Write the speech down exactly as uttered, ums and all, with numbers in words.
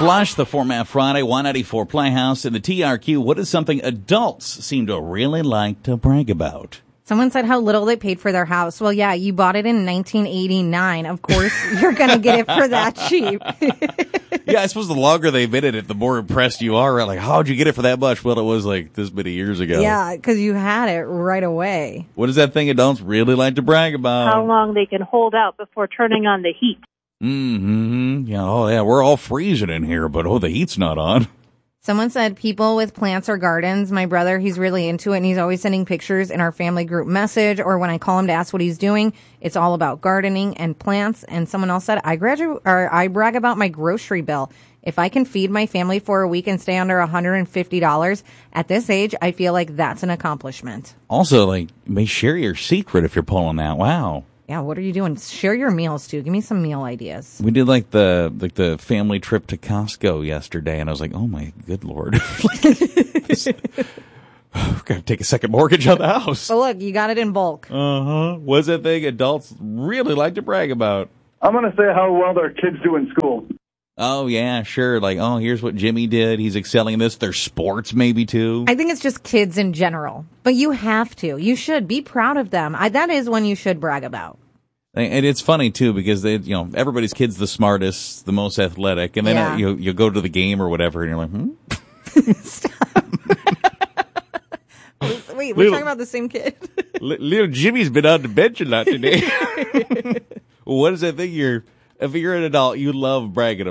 Flush, the Format Friday, one ninety-four Playhouse, in the T R Q. What is something adults seem to really like to brag about? Someone said how little they paid for their house. Well, yeah, you bought it in nineteen eighty-nine. Of course, you're going to get it for that cheap. Yeah, I suppose the longer they've been in it, the more impressed you are. Right? Like, how'd you get it for that much? Well, it was like this many years ago. Yeah, because you had it right away. What is that thing adults really like to brag about? How long they can hold out before turning on the heat. Mm-hmm. Yeah, oh, yeah, we're all freezing in here, but, oh, the heat's not on. Someone said people with plants or gardens. My brother, he's really into it, and he's always sending pictures in our family group message, or when I call him to ask what he's doing, it's all about gardening and plants. And someone else said, I gradu- or I brag about my grocery bill. If I can feed my family for a week and stay under one hundred fifty dollars at this age, I feel like that's an accomplishment. Also, like, you may share your secret if you're pulling that. Wow. Yeah, what are you doing? Share your meals, too. Give me some meal ideas. We did like the like the family trip to Costco yesterday, and I was like, oh my good Lord. I've got to take a second mortgage on the house. But look, you got it in bulk. Uh-huh. What's that thing adults really like to brag about? I'm going to say how well their kids do in school. Oh, yeah, sure. Like, oh, here's what Jimmy did. He's excelling in this. Their sports, maybe, too. I think it's just kids in general. But you have to. You should. Be proud of them. I, that is one you should brag about. And it's funny, too, because they, you know, everybody's kid's the smartest, the most athletic. And then Yeah. uh, you you go to the game or whatever, and you're like, hmm? Stop. Wait, we're Little- talking about the same kid. L- little Jimmy's been on the bench a lot today. What is that thing you're, if you're an adult, you love bragging